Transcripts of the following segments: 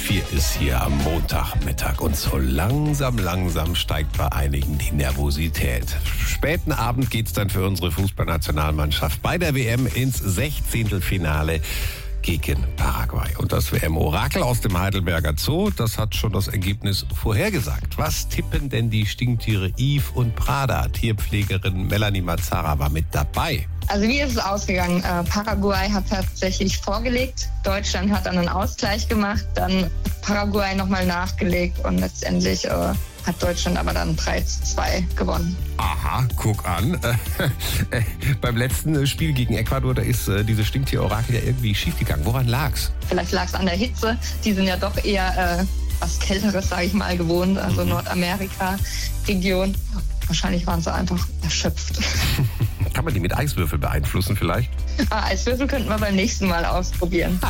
4 ist hier am Montagmittag und so langsam steigt bei einigen die Nervosität. Späten Abend geht's dann für unsere Fußballnationalmannschaft bei der WM ins 16. Finale gegen Paraguay. Und das WM-Orakel aus dem Heidelberger Zoo, das hat schon das Ergebnis vorhergesagt. Was tippen denn die Stinktiere Yves und Prada? Tierpflegerin Melanie Mazzara war mit dabei. Also wie ist es ausgegangen? Paraguay hat tatsächlich vorgelegt. Deutschland hat dann einen Ausgleich gemacht. Dann Paraguay nochmal nachgelegt. Und letztendlich hat Deutschland aber dann 3-2 gewonnen. Aha, guck an. Beim letzten Spiel gegen Ecuador, da ist dieses Stinktier-Orakel ja irgendwie schiefgegangen. Woran lag's? Vielleicht lag es an der Hitze. Die sind ja doch eher was Kälteres, sage ich mal, gewohnt. Also Nordamerika-Region. Wahrscheinlich waren sie einfach erschöpft. Kann man die mit Eiswürfel beeinflussen vielleicht? Eiswürfel könnten wir beim nächsten Mal ausprobieren.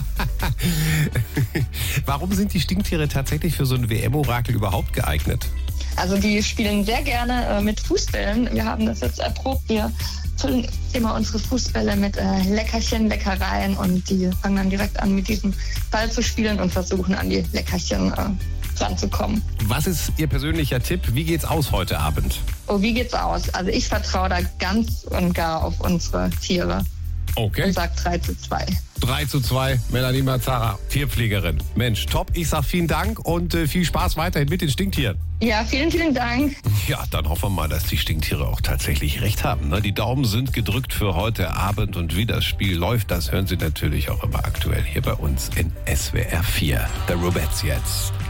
Warum sind die Stinktiere tatsächlich für so ein WM-Orakel überhaupt geeignet? Also die spielen sehr gerne mit Fußbällen. Wir haben das jetzt erprobt. Wir füllen immer unsere Fußbälle mit Leckerchen, Leckereien und die fangen dann direkt an, mit diesem Ball zu spielen und versuchen an die Leckerchen ranzukommen. Was ist Ihr persönlicher Tipp? Wie geht's aus heute Abend? Oh, wie geht's aus? Also ich vertraue da ganz und gar auf unsere Tiere. Okay. Und sag 3-2. 3-2, Melanie Mazzara, Tierpflegerin. Mensch, top. Ich sag vielen Dank und viel Spaß weiterhin mit den Stinktieren. Ja, vielen Dank. Ja, dann hoffen wir mal, dass die Stinktiere auch tatsächlich recht haben. Die Daumen sind gedrückt für heute Abend und wie das Spiel läuft, das hören Sie natürlich auch immer aktuell hier bei uns in SWR 4. The Rubettes jetzt.